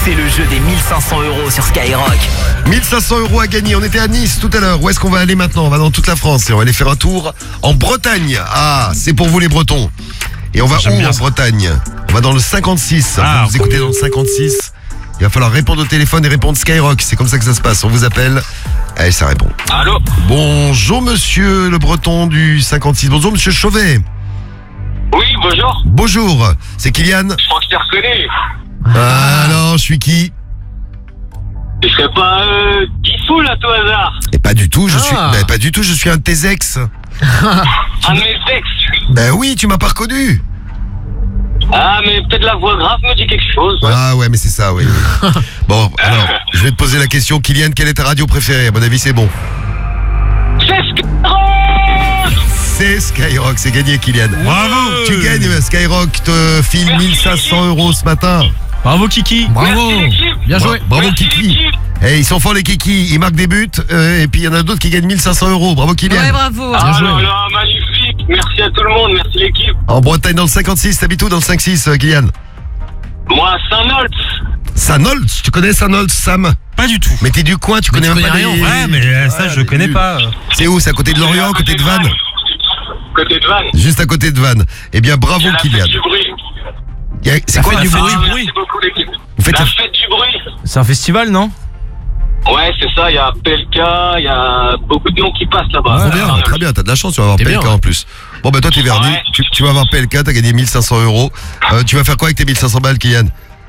C'est le jeu des 1500 € sur Skyrock. 1500 € à gagner. On était à Nice tout à l'heure. Où est-ce qu'on va aller maintenant? On va dans toute la France et on va aller faire un tour en Bretagne. Ah, c'est pour vous les Bretons. Et on va où en Bretagne? On va dans le 56. Vous écoutez dans le 56. Il va falloir répondre au téléphone et répondre Skyrock. C'est comme ça que ça se passe. On vous appelle. Allez, ça répond. Allô? Bonjour monsieur le Breton du 56. Bonjour monsieur Chauvet. Oui, bonjour. Bonjour. C'est Kylian. Je crois que je t'ai reconnu. Alors, je suis qui? Je serais pas Guifoul à tout hasard. Et pas du tout, pas du tout, je suis un de tes ex. Un de mes ex. Ben oui, tu m'as pas reconnu. Ah, mais peut-être la voix grave me dit quelque chose. Ouais. Ah ouais, mais c'est ça, oui. Bon, alors, je vais te poser la question. Kylian, quelle est ta radio préférée? À mon avis, c'est bon. C'est Skyrock. C'est Skyrock, c'est gagné, Kylian. Bravo. Tu gagnes, Skyrock te file 1500 € ce matin. Bravo Kiki. Bravo. Merci, l'équipe. Bien joué. Bravo, Merci, Kiki. l'équipe. Et ils sont forts les Kiki, ils marquent des buts, et puis il y en a d'autres qui gagnent 1500 €. Bravo, Kylian. Ouais, bravo. Ah là là, magnifique. Merci à tout le monde, merci l'équipe. En Bretagne, dans le 56, t'habites où dans le 5-6, Kylian? Moi, Saint-Nolf. Saint-Nolf, tu connais Saint-Nolf, Sam? Pas du tout. Mais t'es du coin, tu Mais connais tu même pas connais les... Ouais, mais ça je connais pas. C'est où? C'est à côté de Lorient, à côté de Vannes? Côté de Vannes. Juste à côté de Vannes. Eh bien, bravo, Il y a la Kylian. fête du bruit. C'est quoi fête du du bruit? bruit. Merci beaucoup l'équipe. Vous faites La la- fête du bruit. C'est un festival, non? Ouais, c'est ça, il y a PLK, il y a beaucoup de noms qui passent là-bas. Trop bien, très bien, t'as de la chance, tu vas avoir T'es PLK bien, ouais. en plus. Bon, bah toi, t'es verni, Ouais. tu vas avoir PLK, t'as gagné 1500 €. Tu vas faire quoi avec tes 1500 balles, Kylian?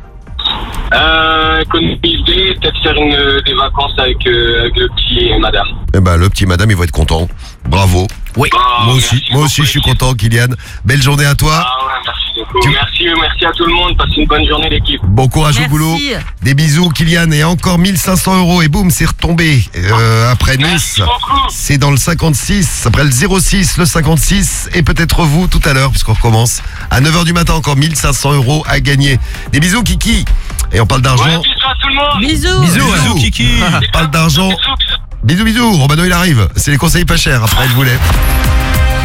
Économiser, peut-être faire des vacances avec le petit et madame. Eh ben, le petit madame, il va être content. Bravo. Oui. Ah, Moi aussi, merci moi aussi, beaucoup, je suis l'équipe. content, Kylian. Belle journée à toi. Ah ouais, merci beaucoup. Merci à tout le monde. Passez une bonne journée, l'équipe. Bon courage Merci. au boulot. Des bisous, Kylian. Et encore 1500 € et boum, c'est retombé. Après Nice, Merci beaucoup. c'est dans le 56, après le 06, le 56, et peut-être vous tout à l'heure, puisqu'on recommence. À 9h du matin, encore 1500 € à gagner. Des bisous, Kiki. Et on parle Ouais, d'argent. bisous à tout le monde. Bisous. Bisous Kiki. On parle d'argent. Bisous, bisous. Bisous, bisous. Romano, il arrive. C'est les conseils pas chers. Après, je voulais.